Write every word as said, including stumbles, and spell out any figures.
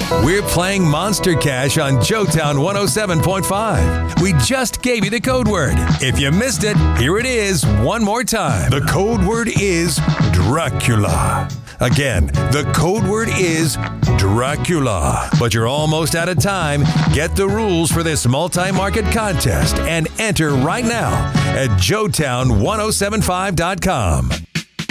We're playing Monster Cash on Joetown one oh seven point five. We just gave you the code word. If you missed it, here it is one more time. The code word is Dracula. Again, the code word is Dracula. But you're almost out of time. Get the rules for this multi-market contest and enter right now at Joetown ten seventy-five dot com.